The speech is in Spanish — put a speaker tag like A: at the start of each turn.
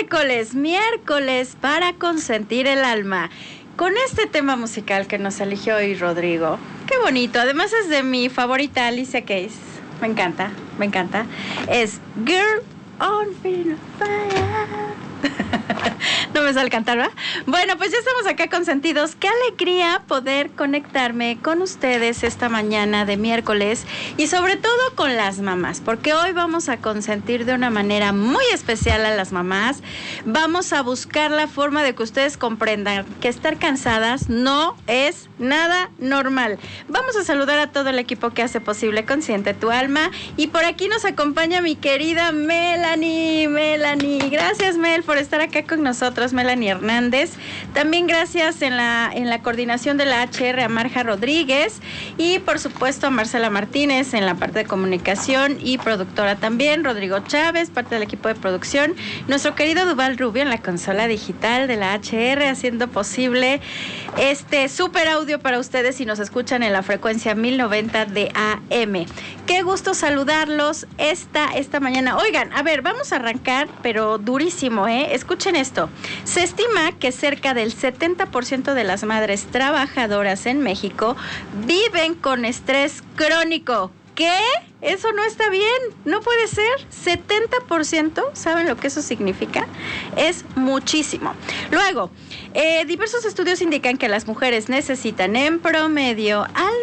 A: miércoles para consentir el alma. Con este tema musical que nos eligió hoy Rodrigo. Qué bonito. Además es de mi favorita Alicia Keys. Me encanta. Es Girl on Fire. No me sale cantar, ¿verdad? Bueno, pues ya estamos acá consentidos. Qué alegría poder conectarme con ustedes esta mañana de miércoles y sobre todo con las mamás, porque hoy vamos a consentir de una manera muy especial a las mamás. Vamos a buscar la forma de que ustedes comprendan que estar cansadas no es nada normal. Vamos a saludar a todo el equipo que hace posible Consiente tu Alma y por aquí nos acompaña mi querida Melanie. Gracias, Mel, por estar acá con nosotros, Melanie Hernández. También gracias en la coordinación de la HR a Marja Rodríguez y por supuesto a Marcela Martínez en la parte de comunicación y productora también, Rodrigo Chávez, parte del equipo de producción, nuestro querido Duval Rubio en la consola digital de la HR haciendo posible este súper audio para ustedes si nos escuchan en la frecuencia 1090 de AM. Qué gusto saludarlos esta mañana. Oigan, a ver, vamos a arrancar, pero durísimo, ¿eh? Escuchen esto. Se estima que cerca del 70% de las madres trabajadoras en México viven con estrés crónico. ¿Qué? Eso no está bien, no puede ser. 70%, ¿saben lo que eso significa? Es muchísimo. Luego, diversos estudios indican que las mujeres necesitan en promedio al